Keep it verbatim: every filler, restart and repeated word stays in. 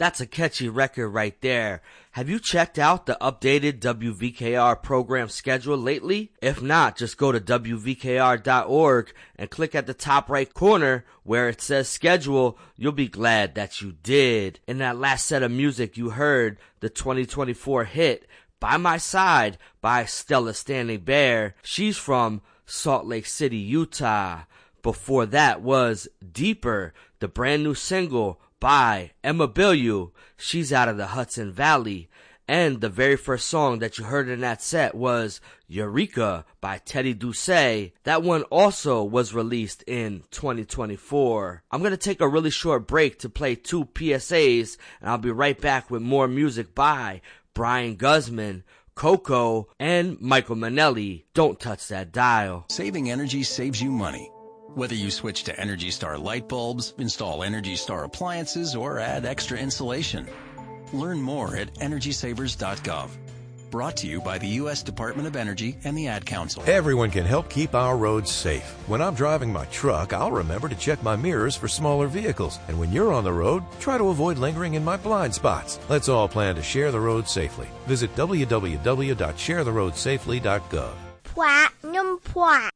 That's a catchy record right there. Have you checked out the updated W V K R program schedule lately? If not, just go to W V K R dot org and click at the top right corner where it says schedule. You'll be glad that you did. In that last set of music you heard, the twenty twenty-four hit By My Side by Stella Stanley Bear. She's from Salt Lake City, Utah. Before that was Deeper, the brand new single by Emma Billiou. She's out of the Hudson Valley. And the very first song that you heard in that set was Eureka by Teddy Doucet. That one also was released in twenty twenty-four. I'm going to take a really short break to play two P S As, and I'll be right back with more music by Brian Guzman, Coco, and Michael Manelli. Don't touch that dial. Saving energy saves you money. Whether you switch to Energy Star light bulbs, install Energy Star appliances, or add extra insulation. Learn more at energy savers dot gov. Brought to you by the U S Department of Energy and the Ad Council. Everyone can help keep our roads safe. When I'm driving my truck, I'll remember to check my mirrors for smaller vehicles. And when you're on the road, try to avoid lingering in my blind spots. Let's all plan to share the road safely. Visit w w w dot share the road safely dot gov. พระนุ่มพระ